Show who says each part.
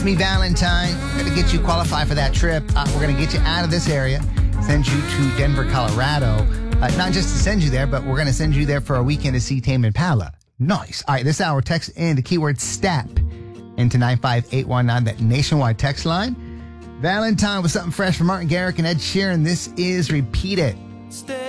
Speaker 1: Me Valentine, we're going to get you qualified for that trip. We're going to get you out of this area, send you to Denver, Colorado. Not just to send you there, but we're going to send you there for a weekend to see Tame Impala. Nice. All right, this hour, text in the keyword STEP into 95819, that nationwide text line. Valentine with something fresh from Martin Garrix and Ed Sheeran. This is Repeat It.